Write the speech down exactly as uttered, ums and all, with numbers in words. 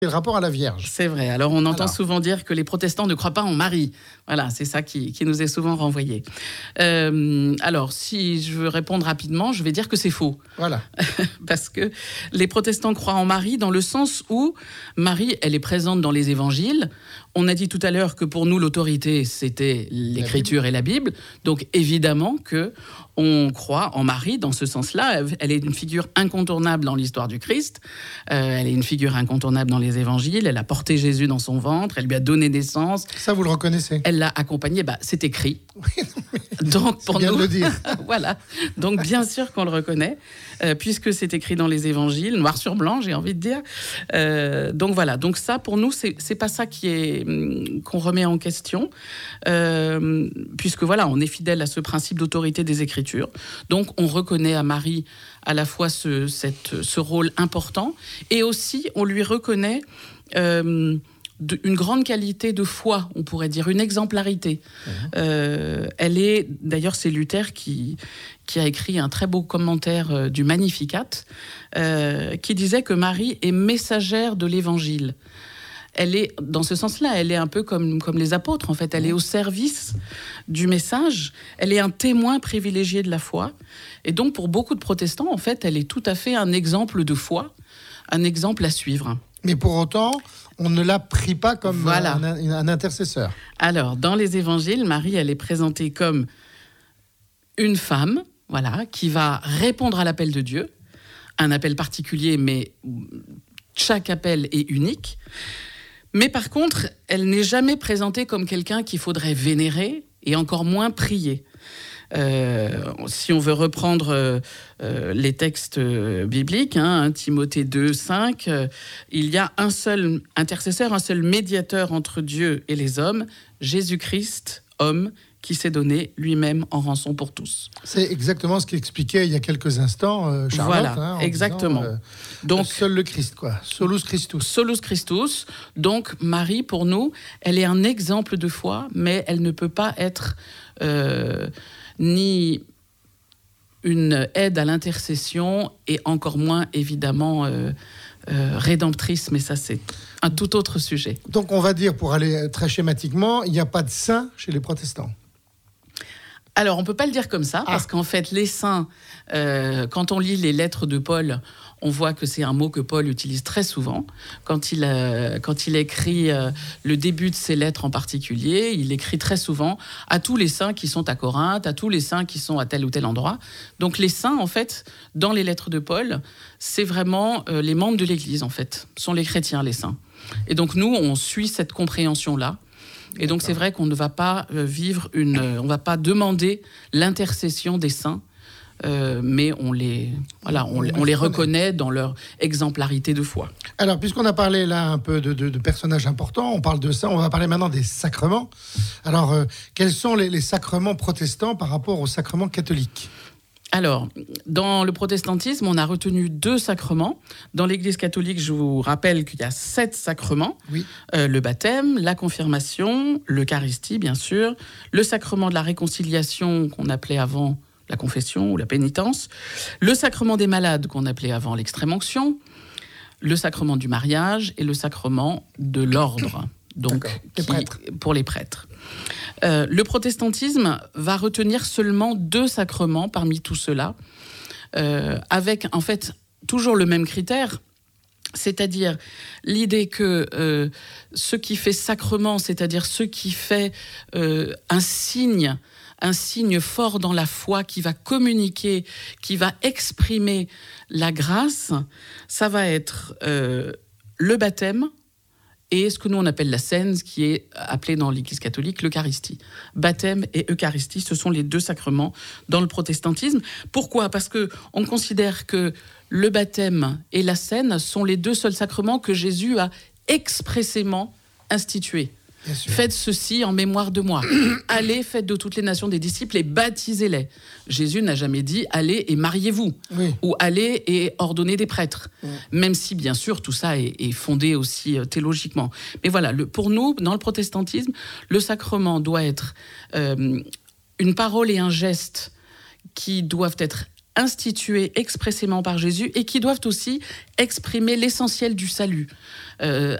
le rapport à la Vierge. C'est vrai. Alors, on entend Alors. souvent dire que les protestants ne croient pas en Marie. Voilà, c'est ça qui, qui nous est souvent renvoyé. Euh, alors, si je veux répondre rapidement, je vais dire que c'est faux. Voilà. Parce que les protestants croient en Marie dans le sens où Marie, elle est présente dans les évangiles. On a dit tout à l'heure que pour nous, l'autorité, c'était l'écriture et la Bible. Donc, évidemment que on croit en Marie dans ce sens-là. Elle est une figure incontournable dans l'histoire du Christ. Euh, elle est une figure incontournable dans les évangiles. Elle a porté Jésus dans son ventre. Elle lui a donné naissance. Ça, vous le reconnaissez? Elle l'a accompagné. Bah, c'est écrit. Oui, Donc, pour c'est bien nous, de le dire. voilà. Donc, bien sûr qu'on le reconnaît, euh, puisque c'est écrit dans les évangiles, noir sur blanc, j'ai envie de dire. Euh, donc, voilà. Donc, ça, pour nous, c'est, c'est pas ça qui est, qu'on remet en question, euh, puisque, voilà, on est fidèle à ce principe d'autorité des Écritures. Donc, on reconnaît à Marie à la fois ce, cette, ce rôle important, et aussi, on lui reconnaît euh, de, une grande qualité de foi, on pourrait dire, une exemplarité. Mmh. Euh, elle est, d'ailleurs, c'est Luther qui, qui a écrit un très beau commentaire euh, du Magnificat, euh, qui disait que Marie est messagère de l'Évangile. Elle est, dans ce sens-là, elle est un peu comme, comme les apôtres, en fait. Elle est au service du message. Elle est un témoin privilégié de la foi. Et donc, pour beaucoup de protestants, en fait, elle est tout à fait un exemple de foi, un exemple à suivre. Mais pour autant, on ne la prie pas comme voilà. un, un, un intercesseur. Alors, dans les évangiles, Marie, elle est présentée comme une femme, voilà, qui va répondre à l'appel de Dieu. Un appel particulier, mais chaque appel est unique. Mais par contre, elle n'est jamais présentée comme quelqu'un qu'il faudrait vénérer et encore moins prier. Euh, si on veut reprendre euh, euh, les textes euh, bibliques, hein, Timothée deux, cinq, euh, il y a un seul intercesseur, un seul médiateur entre Dieu et les hommes, Jésus-Christ, homme, qui s'est donné lui-même en rançon pour tous. C'est exactement ce qu'expliquait il y a quelques instants euh, Charlotte. Voilà, hein, exactement. Disant, euh, donc, seul le Christ, quoi. Solus Christus. Solus Christus. Donc, Marie, pour nous, elle est un exemple de foi, mais elle ne peut pas être euh, ni une aide à l'intercession et encore moins, évidemment, euh, euh, rédemptrice, mais ça, c'est un tout autre sujet. Donc, on va dire, pour aller très schématiquement, il n'y a pas de saint chez les protestants. Alors, on ne peut pas le dire comme ça, ah. parce qu'en fait, les saints, euh, quand on lit les lettres de Paul, on voit que c'est un mot que Paul utilise très souvent. Quand il, euh, quand il écrit euh, le début de ses lettres en particulier, il écrit très souvent à tous les saints qui sont à Corinthe, à tous les saints qui sont à tel ou tel endroit. Donc, les saints, en fait, dans les lettres de Paul, c'est vraiment euh, les membres de l'Église, en fait. Ce sont les chrétiens, les saints. Et donc, nous, on suit cette compréhension-là. Et donc, c'est vrai qu'on ne va pas vivre une... On ne va pas demander l'intercession des saints, euh, mais on les, voilà, on, on les reconnaît dans leur exemplarité de foi. Alors, puisqu'on a parlé là un peu de, de, de personnages importants, on parle de ça, on va parler maintenant des sacrements. Alors, euh, quels sont les, les sacrements protestants par rapport aux sacrements catholiques ? Alors, dans le protestantisme, on a retenu deux sacrements. Dans l'Église catholique, je vous rappelle qu'il y a sept sacrements. Oui. Euh, le baptême, la confirmation, l'Eucharistie, bien sûr, le sacrement de la réconciliation, qu'on appelait avant la confession ou la pénitence, le sacrement des malades, qu'on appelait avant l'extrême-onction, le sacrement du mariage et le sacrement de l'ordre, donc les qui, prêtres. pour les prêtres. Euh, le protestantisme va retenir seulement deux sacrements parmi tout cela, euh, avec en fait toujours le même critère, c'est-à-dire l'idée que euh, ce qui fait sacrement, c'est-à-dire ce qui fait euh, un signe, un signe fort dans la foi qui va communiquer, qui va exprimer la grâce, ça va être euh, le baptême, et ce que nous on appelle la scène, ce qui est appelé dans l'Église catholique l'Eucharistie. Baptême et Eucharistie, ce sont les deux sacrements dans le protestantisme. Pourquoi ? Parce qu'on considère que le baptême et la scène sont les deux seuls sacrements que Jésus a expressément institués. Faites ceci en mémoire de moi. Allez, faites de toutes les nations des disciples et baptisez-les. Jésus n'a jamais dit « allez et mariez-vous oui. » ou « allez et ordonnez des prêtres oui. ». Même si, bien sûr, tout ça est, est fondé aussi euh, théologiquement. Mais voilà, le, pour nous, dans le protestantisme, le sacrement doit être euh, une parole et un geste qui doivent être institués expressément par Jésus et qui doivent aussi exprimer l'essentiel du salut. Euh,